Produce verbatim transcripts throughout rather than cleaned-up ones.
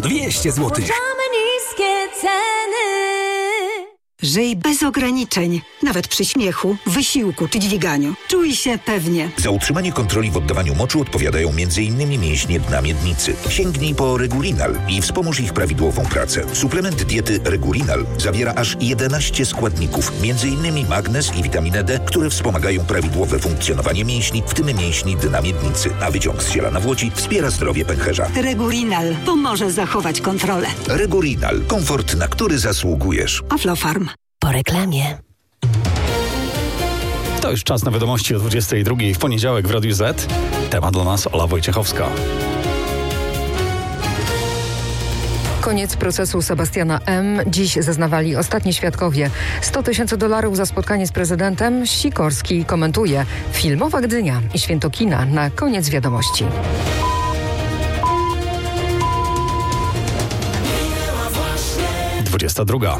dwieście złotych. Niskie ceny. Żyj bez ograniczeń, nawet przy śmiechu, wysiłku czy dźwiganiu. Czuj się pewnie. Za utrzymanie kontroli w oddawaniu moczu odpowiadają m.in. mięśnie dna miednicy. Sięgnij po Regulinal i wspomóż ich prawidłową pracę. Suplement diety Regulinal zawiera aż jedenaście składników, m.in. magnez i witaminę D, które wspomagają prawidłowe funkcjonowanie mięśni, w tym mięśni dna miednicy. A wyciąg z ziela nawłoci wspiera zdrowie pęcherza. Regulinal pomoże zachować kontrolę. Regulinal. Komfort, na który zasługujesz. Aflofarm. Po reklamie. To już czas na wiadomości o dwudziestej drugiej w poniedziałek w Radiu Z. Temat dla nas Ola Wojciechowska. Koniec procesu Sebastiana M. Dziś zeznawali ostatni świadkowie. sto tysięcy dolarów za spotkanie z prezydentem. Sikorski komentuje. Filmowa Gdynia i święto kina na koniec wiadomości. dwudziesta druga.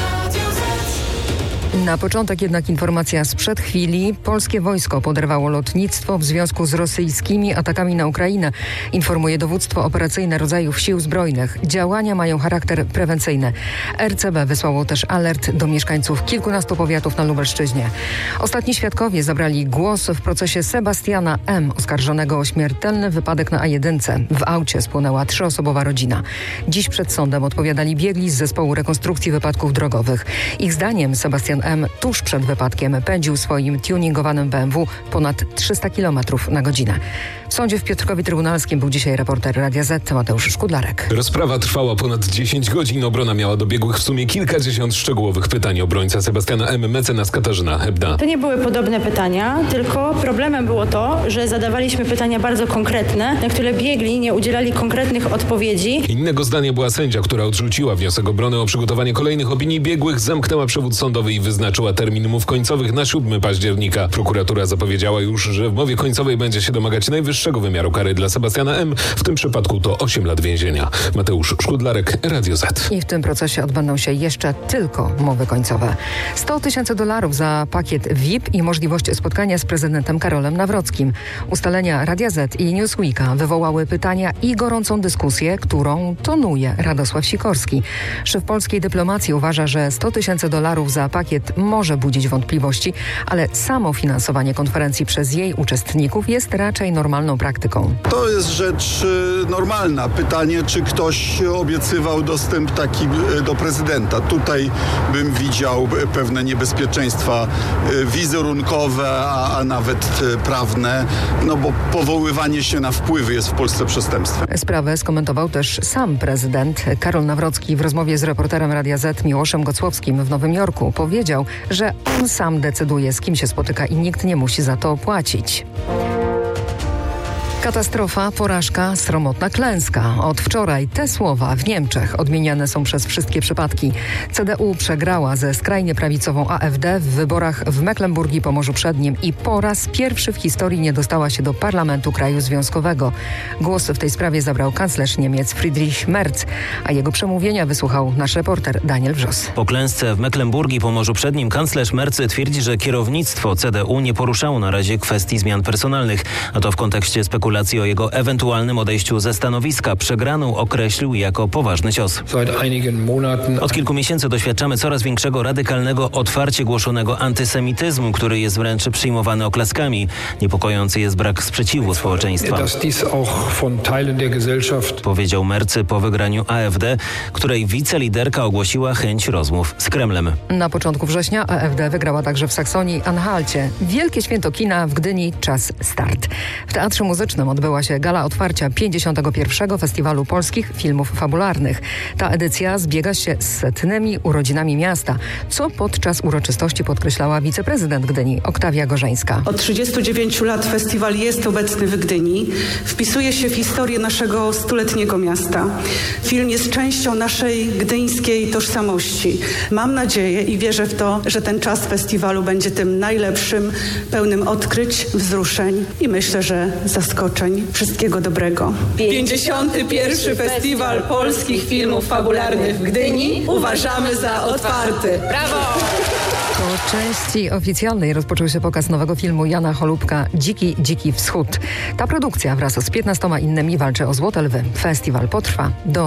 Na początek jednak informacja sprzed chwili. Polskie wojsko poderwało lotnictwo w związku z rosyjskimi atakami na Ukrainę. Informuje dowództwo operacyjne rodzajów sił zbrojnych. Działania mają charakter prewencyjny. R C B wysłało też alert do mieszkańców kilkunastu powiatów na Lubelszczyźnie. Ostatni świadkowie zabrali głos w procesie Sebastiana M., oskarżonego o śmiertelny wypadek na A jeden. W aucie spłonęła trzyosobowa rodzina. Dziś przed sądem odpowiadali biegli z zespołu rekonstrukcji wypadków drogowych. Ich zdaniem Sebastian M. tuż przed wypadkiem pędził swoim tuningowanym B M W ponad trzysta kilometrów na godzinę. W sądzie w Piotrkowie Trybunalskim był dzisiaj reporter Radia Z Mateusz Szkudlarek. Rozprawa trwała ponad dziesięć godzin. Obrona miała do biegłych w sumie kilkadziesiąt szczegółowych pytań. Obrońca Sebastiana M. mecenas Katarzyna Hebda. To nie były podobne pytania, tylko problemem było to, że zadawaliśmy pytania bardzo konkretne, na które biegli nie udzielali konkretnych odpowiedzi. Innego zdania była sędzia, która odrzuciła wniosek obrony o przygotowanie kolejnych opinii biegłych, zamknęła przewód sądowy i wyznaczyła termin umów końcowych na siódmego października. Prokuratura zapowiedziała już, że w mowie końcowej będzie się domagać najwyższego wymiaru kary dla Sebastiana M. W tym przypadku to osiem lat więzienia. Mateusz Szkudlarek, Radio Z. I w tym procesie odbędą się jeszcze tylko mowy końcowe. sto tysięcy dolarów za pakiet V I P i możliwość spotkania z prezydentem Karolem Nawrockim. Ustalenia Radia Z i Newsweeka wywołały pytania i gorącą dyskusję, którą tonuje Radosław Sikorski. Szef polskiej dyplomacji uważa, że sto tysięcy dolarów za pakiet może budzić wątpliwości, ale samo finansowanie konferencji przez jej uczestników jest raczej normalną praktyką. To jest rzecz y, normalna. Pytanie, czy ktoś obiecywał dostęp taki y, do prezydenta. Tutaj bym widział y, pewne niebezpieczeństwa y, wizerunkowe, a, a nawet y, prawne, no bo powoływanie się na wpływy jest w Polsce przestępstwem. Sprawę skomentował też sam prezydent. Karol Nawrocki w rozmowie z reporterem Radia Z Miłoszem Gocłowskim w Nowym Jorku powiedział, że on sam decyduje, z kim się spotyka i nikt nie musi za to płacić. Katastrofa, porażka, sromotna klęska. Od wczoraj te słowa w Niemczech odmieniane są przez wszystkie przypadki. C D U przegrała ze skrajnie prawicową A F D w wyborach w Mecklenburgii Pomorzu Przednim i po raz pierwszy w historii nie dostała się do parlamentu kraju związkowego. Głos w tej sprawie zabrał kanclerz Niemiec Friedrich Merz, a jego przemówienia wysłuchał nasz reporter Daniel Wrzos. Po klęsce w Mecklenburgii Pomorzu Przednim kanclerz Merz twierdzi, że kierownictwo C D U nie poruszało na razie kwestii zmian personalnych, a to w kontekście spekulacji o jego ewentualnym odejściu ze stanowiska. Przegraną określił jako poważny cios. Od kilku miesięcy doświadczamy coraz większego radykalnego, otwarcie głoszonego antysemityzmu, który jest wręcz przyjmowany oklaskami. Niepokojący jest brak sprzeciwu społeczeństwa, powiedział Merz po wygraniu A F D, której wiceliderka ogłosiła chęć rozmów z Kremlem. Na początku września A F D wygrała także w Saksonii-Anhalcie. Wielkie święto kina w Gdyni, czas start. W Teatrze Muzycznym odbyła się gala otwarcia pięćdziesiątego pierwszego Festiwalu Polskich Filmów Fabularnych. Ta edycja zbiega się z setnymi urodzinami miasta, co podczas uroczystości podkreślała wiceprezydent Gdyni Oktawia Gorzeńska. Od trzydziestu dziewięciu lat festiwal jest obecny w Gdyni. Wpisuje się w historię naszego stuletniego miasta. Film jest częścią naszej gdyńskiej tożsamości. Mam nadzieję i wierzę w to, że ten czas festiwalu będzie tym najlepszym, pełnym odkryć, wzruszeń i myślę, że zaskoczeń. Wszystkiego dobrego. pięćdziesiąty pierwszy Festiwal Polskich Filmów Fabularnych w Gdyni uważamy za otwarty. Brawo! Po części oficjalnej rozpoczął się pokaz nowego filmu Jana Holubka Dziki, Dziki Wschód. Ta produkcja wraz z piętnastoma innymi walczy o Złote Lwy. Festiwal potrwa do